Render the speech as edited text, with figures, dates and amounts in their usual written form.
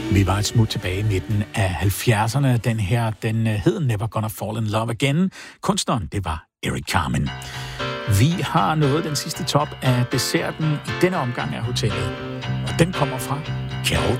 Vi var et smut tilbage i midten af 70'erne. Den hed Never Gonna Fall in Love Again. Kunstneren, det var Eric Carmen. Vi har nået den sidste top af desserten i denne omgang af hotellet. Og den kommer fra Carol